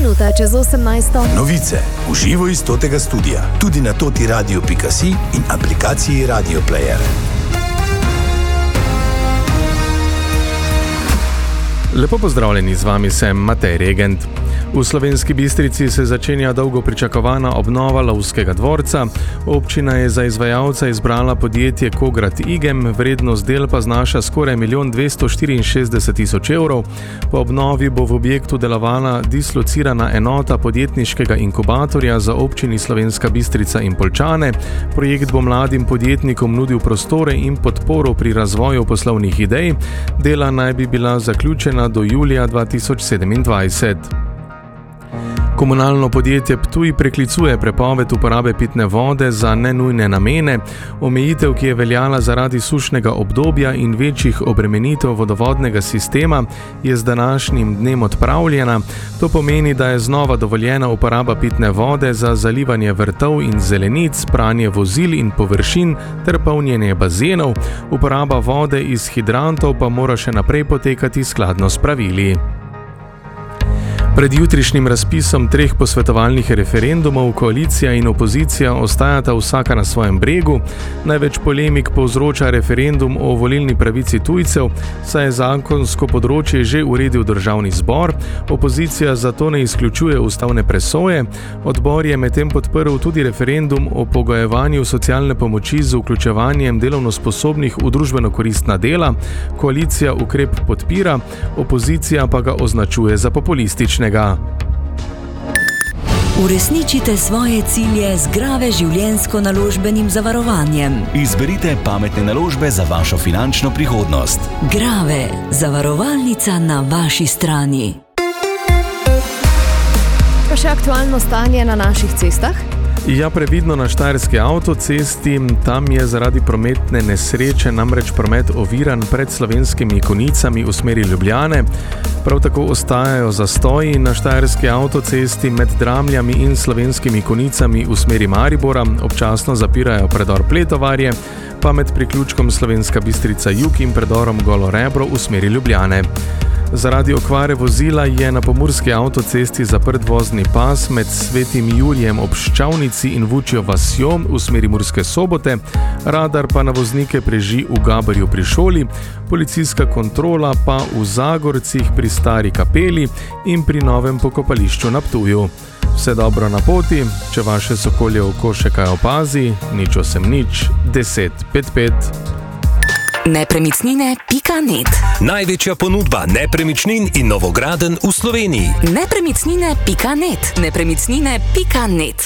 minuta čez 18. Novice v živo iz totega studia, tudi na totiradio.si in aplikaciji Radio Player. Lepo pozdravljeni, z vami sem Matej Regent. V Slovenski Bistrici se začenja dolgo pričakovana obnova Lovskega dvorca. Občina je za izvajalca izbrala podjetje Kograd Igem, vrednost del pa znaša skoraj 1 264 000 evrov. Po obnovi bo v objektu delovala dislocirana enota podjetniškega inkubatorja za občini Slovenska Bistrica in Poljčane. Projekt bo mladim podjetnikom nudil prostore in podporo pri razvoju poslovnih idej. Dela naj bi bila zaključena do julija 2027. Komunalno podjetje Ptuj preklicuje prepoved uporabe pitne vode za nenujne namene. Omejitev, ki je veljala zaradi sušnega obdobja in večjih obremenitev vodovodnega sistema, je z današnjim dnem odpravljena. To pomeni, da je znova dovoljena uporaba pitne vode za zalivanje vrtov in zelenic, pranje vozil in površin ter polnjenje bazenov. Uporaba vode iz hidrantov pa mora še naprej potekati skladno s pravili. Pred jutrišnjim razpisom 3 posvetovalnih referendumov koalicija in opozicija ostajata vsaka na svojem bregu. Največ polemik povzroča referendum o volilni pravici tujcev, saj je zakonsko področje že uredil Državni zbor. Opozicija zato ne izključuje ustavne presoje. Odbor je medtem podprl tudi referendum o pogojevanju socialne pomoči z vključevanjem delovno sposobnih v družbeno koristna dela. Koalicija ukrep podpira, opozicija pa ga označuje za populistične. Uresničite svoje cilje z Grave življenjsko-naložbenim zavarovanjem. Izberite pametne naložbe za vašo finančno prihodnost. Grave, zavarovalnica na vaši strani. Pa še aktualno stanje na naših cestah? Ja, previdno na štajerski avtocesti, tam je zaradi prometne nesreče namreč promet oviran pred Slovenskimi Konicami v smeri Ljubljane. Prav tako ostajajo zastoji na štajerski avtocesti med Dramljami in Slovenskimi Konicami v smeri Maribora, občasno zapirajo predor Pletovarje, pa med priključkom Slovenska Bistrica Jug in predorom Golo Rebro v smeri Ljubljane. Zaradi okvare vozila je na pomurski avtocesti zaprt vozni pas med Svetim Julijem ob Ščavnici in Vučjo vasjo v smeri Murske Sobote, radar pa na voznike preži v Gabarju pri šoli, policijska kontrola pa v Zagorcih pri Stari kapeli in pri novem pokopališču na Ptuju. Vse dobro na poti, če vaše sokolje oko še kaj opazi, 080 10 55. Nepremičnine.net. Največja ponudba nepremičnin in novogradenj v Sloveniji. Nepremičnine.net. Nepremičnine.net.